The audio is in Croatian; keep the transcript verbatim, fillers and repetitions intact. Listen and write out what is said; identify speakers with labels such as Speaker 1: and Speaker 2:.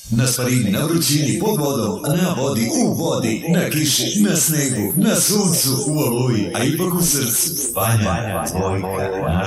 Speaker 1: Na sparini, na vrućini, pod vodom, na vodi, u vodi, na kiši, na snegu, na suncu, u oluji, a ipak u srcu. Vanja, Vojka,